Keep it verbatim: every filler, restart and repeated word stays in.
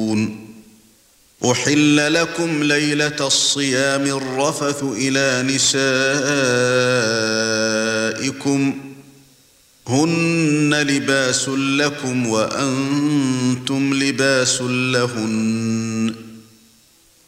يعدون أحل لكم ليلة الصيام الرفث إلى نسائكم هن لباس لكم وأنتم لباس لهن